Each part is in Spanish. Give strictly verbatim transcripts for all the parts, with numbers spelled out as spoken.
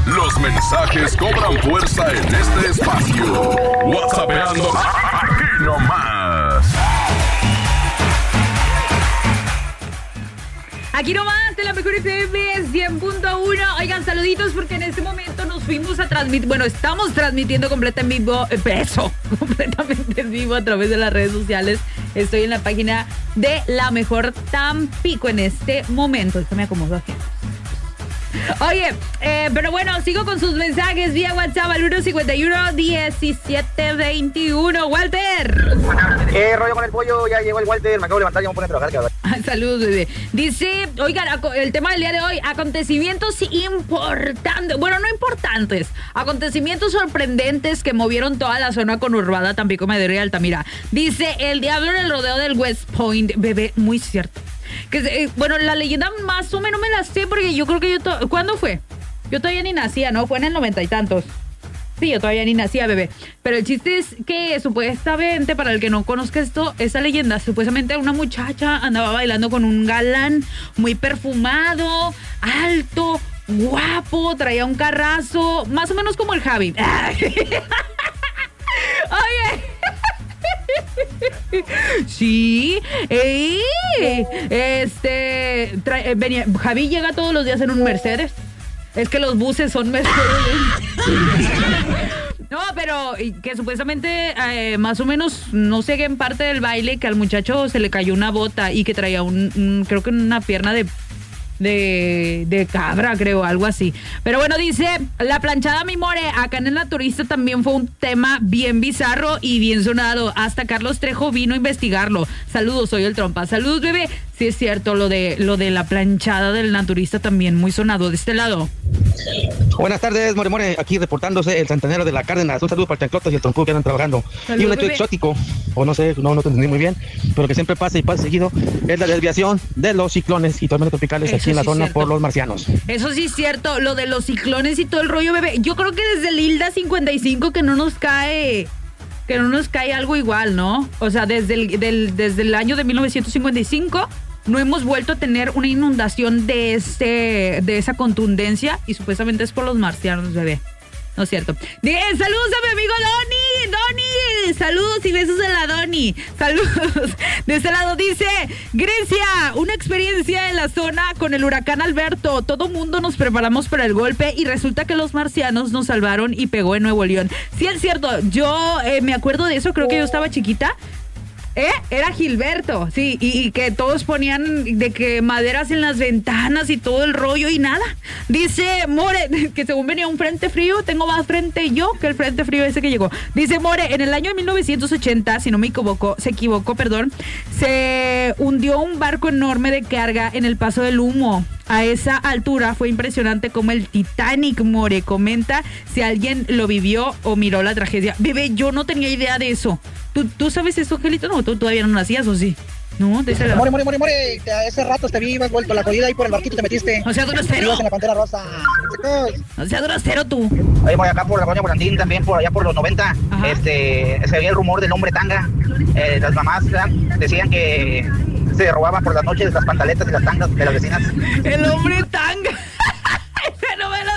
Los mensajes cobran fuerza en este espacio. WhatsAppeando aquí nomás. Aquí nomás, de la mejor F M cien punto uno. Oigan, saluditos porque en este momento nos fuimos a transmitir, bueno, estamos transmitiendo completamente en vivo, eh, eso, completamente en vivo a través de las redes sociales. Estoy en la página de La Mejor Tampico en este momento. Déjame acomodo aquí. Oye, eh, pero bueno, sigo con sus mensajes vía WhatsApp al uno cincuenta y uno, diecisiete veintiuno. Walter. Eh, rollo con el pollo, ya llegó el Walter, me acabo de levantar, ya me voy a poner a trabajar. Cabrón. Saludos, bebé. Dice, oigan, el tema del día de hoy, acontecimientos importantes, bueno, no importantes, acontecimientos sorprendentes que movieron toda la zona conurbada Tampico, Madero y Altamira. Dice, el diablo en el rodeo del West Point, bebé, muy cierto. Que, eh, bueno, la leyenda más o menos me la sé porque yo creo que yo... To- ¿Cuándo fue? Yo todavía ni nacía, ¿no? Fue en el noventa y tantos. Sí, yo todavía ni nacía, bebé. Pero el chiste es que supuestamente, para el que no conozca esto, esa leyenda, supuestamente una muchacha andaba bailando con un galán muy perfumado, alto, guapo, traía un carrazo, más o menos como el Javi. Oye... Sí, ey, este, trae, venía, Javi llega todos los días en un Mercedes. Es que los buses son Mercedes. No, pero que supuestamente eh, más o menos, no sé qué en parte del baile, que al muchacho se le cayó una bota y que traía un, un creo que una pierna de... De, de cabra, creo, algo así. Pero bueno, dice, la planchada mi more, acá en el Naturista también fue un tema bien bizarro y bien sonado. Hasta Carlos Trejo vino a investigarlo. Saludos, soy el Trompa. Saludos, bebé. Sí es cierto, lo de lo de la planchada del Naturista también muy sonado de este lado. Buenas tardes, More More, aquí reportándose el santanero de la Cárdenas. Un saludo para el Tanclotas y el Tronco que andan trabajando. Saludos, y un hecho bebé. Exótico, o no sé, no, no te entendí muy bien, pero que siempre pasa y pasa seguido, es la desviación de los ciclones y tormentas tropicales Eso aquí en la sí zona cierto. Por los marcianos. Eso sí es cierto, lo de los ciclones y todo el rollo, bebé. Yo creo que desde el Hilda cincuenta y cinco que no nos cae... que no nos cae algo igual, ¿no? O sea, desde el, del, desde el año de mil novecientos cincuenta y cinco no hemos vuelto a tener una inundación de ese, de esa contundencia y supuestamente es por los marcianos, bebé. No es cierto. De, saludos a mi amigo Donny. Donny, saludos y besos de la Donny. Saludos. De este lado dice, Grecia, una experiencia en la zona con el huracán Alberto. Todo mundo nos preparamos para el golpe y resulta que los marcianos nos salvaron y pegó en Nuevo León. Sí, es cierto. Yo eh, me acuerdo de eso, creo que yo estaba chiquita. ¿Eh? Era Gilberto, sí, y, y que todos ponían de que maderas en las ventanas y todo el rollo y nada. Dice More, que según venía un frente frío, tengo más frente yo que el frente frío ese que llegó. Dice More, en el año de mil novecientos ochenta, si no me equivoco, se equivocó, perdón, se hundió un barco enorme de carga en el Paso del Humo. A esa altura fue impresionante como el Titanic, More. Comenta si alguien lo vivió o miró la tragedia. Bebé, yo no tenía idea de eso. ¿Tú, tú sabes esto, Angelito? No, tú todavía no nacías, ¿o sí? No, de ese lado. More, more, more, more. Ese rato te vi, ibas vuelto a la corrida ahí por el barquito te metiste. O sea, grosero. Ibas en la Pantera Rosa. O sea, grosero tú. Ahí voy acá por la colonia Volantín, también por allá por los noventa. Ajá. Este, se veía el rumor del hombre tanga. Eh, las mamás ¿verdad? Decían que se robaban por las noches las pantaletas y las tangas de las vecinas. El hombre tanga. Ese no me lo...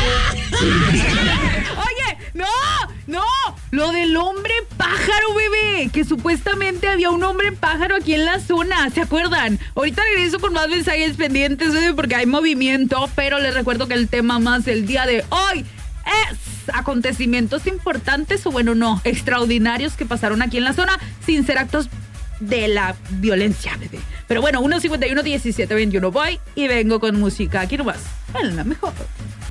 Oye, no, no, lo del hombre pájaro, bebé, que supuestamente había un hombre pájaro aquí en la zona, ¿se acuerdan? Ahorita regreso con más mensajes pendientes, bebé, porque hay movimiento, pero les recuerdo que el tema más del día de hoy es acontecimientos importantes, o bueno, no, extraordinarios que pasaron aquí en la zona, sin ser actos de la violencia, bebé. Pero bueno, uno cincuenta y uno, diecisiete veintiuno, voy y vengo con música aquí nomás, en La Mejor.